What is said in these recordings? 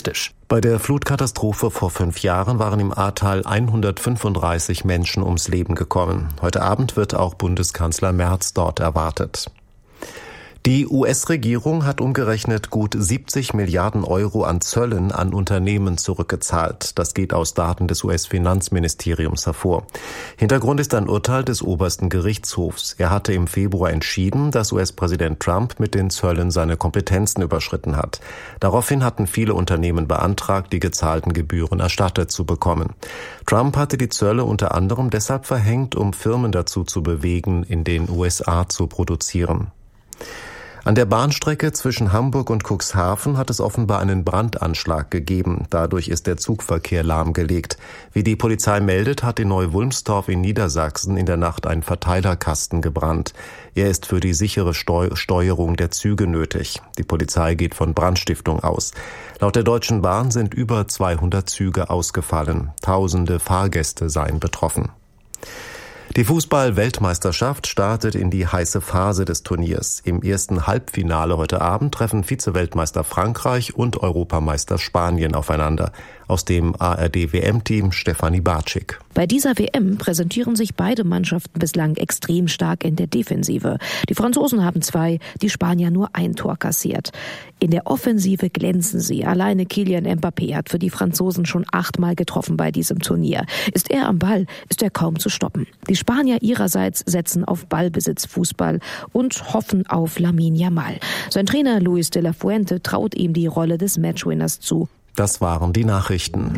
realistisch. Bei der Flutkatastrophe vor 5 Jahren waren im Ahrtal 135 Menschen ums Leben gekommen. Heute Abend wird auch Bundeskanzler Merz dort erwartet. Die US-Regierung hat umgerechnet gut 70 Milliarden Euro an Zöllen an Unternehmen zurückgezahlt. Das geht aus Daten des US-Finanzministeriums hervor. Hintergrund ist ein Urteil des obersten Gerichtshofs. Er hatte im Februar entschieden, dass US-Präsident Trump mit den Zöllen seine Kompetenzen überschritten hat. Daraufhin hatten viele Unternehmen beantragt, die gezahlten Gebühren erstattet zu bekommen. Trump hatte die Zölle unter anderem deshalb verhängt, um Firmen dazu zu bewegen, in den USA zu produzieren. An der Bahnstrecke zwischen Hamburg und Cuxhaven hat es offenbar einen Brandanschlag gegeben. Dadurch ist der Zugverkehr lahmgelegt. Wie die Polizei meldet, hat in Neu-Wulmstorf in Niedersachsen in der Nacht ein Verteilerkasten gebrannt. Er ist für die sichere Steuerung der Züge nötig. Die Polizei geht von Brandstiftung aus. Laut der Deutschen Bahn sind über 200 Züge ausgefallen. Tausende Fahrgäste seien betroffen. Die Fußball-Weltmeisterschaft startet in die heiße Phase des Turniers. Im ersten Halbfinale heute Abend treffen Vize-Weltmeister Frankreich und Europameister Spanien aufeinander. Aus dem ARD-WM-Team Stefanie Bartschik. Bei dieser WM präsentieren sich beide Mannschaften bislang extrem stark in der Defensive. Die Franzosen haben 2, die Spanier nur 1 Tor kassiert. In der Offensive glänzen sie. Alleine Kylian Mbappé hat für die Franzosen schon 8-mal getroffen bei diesem Turnier. Ist er am Ball, ist er kaum zu stoppen. Die Spanier ihrerseits setzen auf Ballbesitzfußball und hoffen auf Lamine Yamal. Sein Trainer Luis de la Fuente traut ihm die Rolle des Matchwinners zu. Das waren die Nachrichten.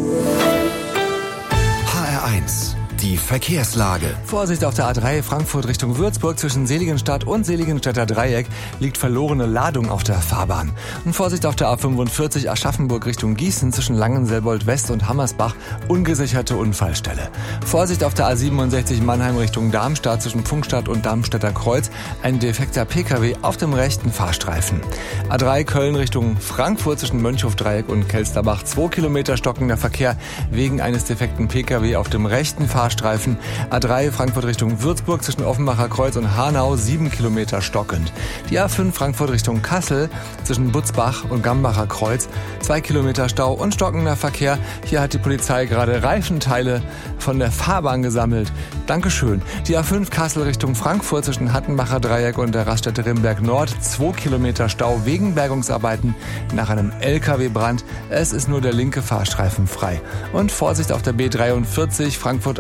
HR1, die Verkehrslage. Vorsicht auf der A3 Frankfurt Richtung Würzburg zwischen Seligenstadt und Seligenstädter Dreieck liegt verlorene Ladung auf der Fahrbahn. Und Vorsicht auf der A45 Aschaffenburg Richtung Gießen zwischen Langenselbold West und Hammersbach, ungesicherte Unfallstelle. Vorsicht auf der A67 Mannheim Richtung Darmstadt zwischen Pfungstadt und Darmstädter Kreuz, ein defekter Pkw auf dem rechten Fahrstreifen. A3 Köln Richtung Frankfurt zwischen Mönchhof-Dreieck und Kelsterbach, 2 Kilometer stockender Verkehr wegen eines defekten Pkw auf dem rechten Fahrstreifen. A3 Frankfurt Richtung Würzburg zwischen Offenbacher Kreuz und Hanau, 7 Kilometer stockend. Die A5 Frankfurt Richtung Kassel zwischen Butzbach und Gambacher Kreuz, 2 Kilometer Stau und stockender Verkehr. Hier hat die Polizei gerade Reifenteile von der Fahrbahn gesammelt. Dankeschön. Die A5 Kassel Richtung Frankfurt zwischen Hattenbacher Dreieck und der Raststätte Rimberg Nord, 2 Kilometer Stau wegen Bergungsarbeiten nach einem LKW-Brand. Es ist nur der linke Fahrstreifen frei. Und Vorsicht auf der B43 Frankfurt,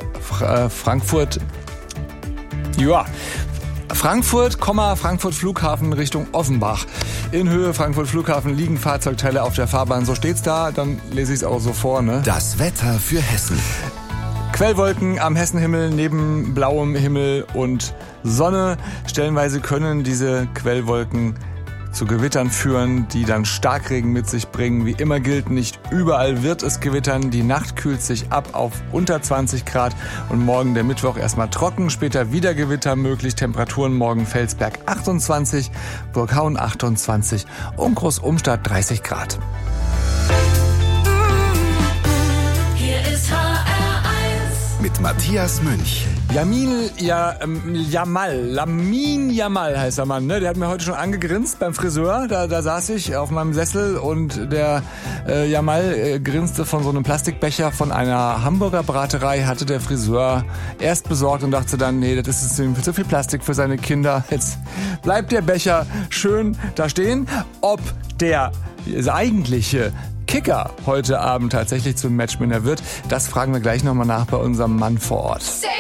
Frankfurt Flughafen Richtung Offenbach. In Höhe Frankfurt Flughafen liegen Fahrzeugteile auf der Fahrbahn. So steht's da, dann lese ich es auch so vor, ne? Das Wetter für Hessen. Quellwolken am Hessenhimmel neben blauem Himmel und Sonne. Stellenweise können diese Quellwolken zu Gewittern führen, die dann Starkregen mit sich bringen. Wie immer gilt, nicht überall wird es gewittern. Die Nacht kühlt sich ab auf unter 20 Grad und morgen der Mittwoch erstmal trocken, später wieder Gewitter möglich. Temperaturen morgen Felsberg 28, Burghauen 28 und Großumstadt 30 Grad. Hier ist HR1 mit Matthias Münch. Lamine Yamal heißt der Mann, ne? Der hat mir heute schon angegrinst beim Friseur. Da saß ich auf meinem Sessel und der Yamal grinste von so einem Plastikbecher von einer Hamburger Braterei, hatte der Friseur erst besorgt und dachte dann, nee, das ist zu viel Plastik für seine Kinder. Jetzt bleibt der Becher schön da stehen. Ob der eigentliche Kicker heute Abend tatsächlich zum Matchwinner wird, das fragen wir gleich nochmal nach bei unserem Mann vor Ort.